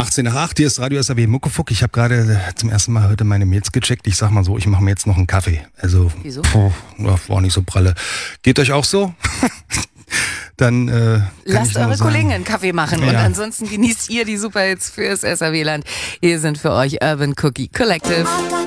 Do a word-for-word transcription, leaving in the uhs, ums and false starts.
achtzehn nach acht, hier ist Radio S A W Muckefuck. Ich habe gerade zum ersten Mal heute meine Mails gecheckt. Ich sag mal so, ich mache mir jetzt noch einen Kaffee. Also, Wieso? Puh, war nicht so pralle. Geht euch auch so? Dann äh, lasst eure Kollegen einen Kaffee machen ja. und ansonsten genießt ihr die Superhits fürs S A W-Land. Hier sind für euch Urban Cookie Collective.